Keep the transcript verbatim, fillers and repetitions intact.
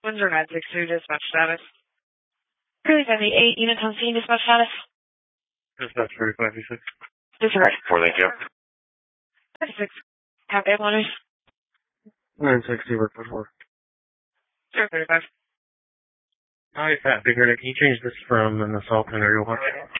Windsor nine six two, dispatch status. three seventy-eight, units on scene, dispatch status. Dispatch thirty-five fifty-six. Disregard. Four, thank you. thirty-six. Copy, Atlanta. nine sixty, work four. zero thirty-five. Hi, Pat Bigger. Can you change this from an assault to an aerial watch?